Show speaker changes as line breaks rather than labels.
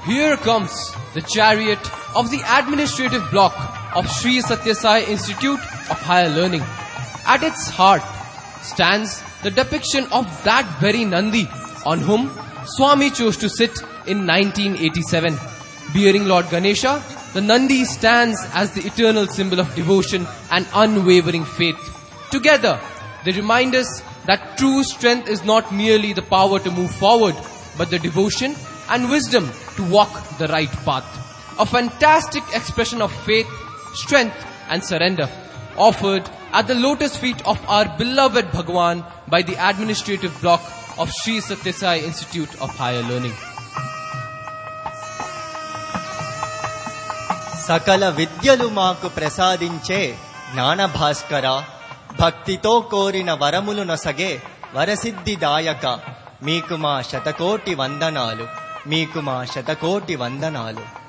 Here comes the chariot of the administrative block of Sri Sathya Sai Institute of Higher Learning. At its heart stands the depiction of that very Nandi on whom Swami chose to sit in 1987. Bearing Lord Ganesha, the Nandi stands as the eternal symbol of devotion and unwavering faith. Together, they remind us that true strength is not merely the power to move forward, but the devotion and wisdom to walk the right path. A fantastic expression of faith, strength and surrender, offered at the lotus feet of our beloved Bhagwan by the administrative block of Sri Sathya Sai Institute of Higher Learning.
Sakala Vidyalu maaku prasadinche Gnana Bhaskara Bhaktito korina varamulu nasage Varasiddhi Dayaka Meeku ma shatakoti vandanalu Meeku ma shatakoti vandanalu.